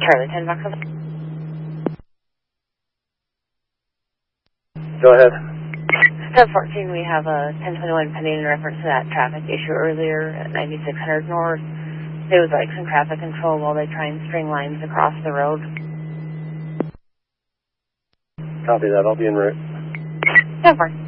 Charlie 10 Fox. Go ahead. 1014, we have a 1021 pending in reference to that traffic issue earlier at 9600 North. They would like some traffic control while they try and string lines across the road. Copy that. I'll be en route. 10-4.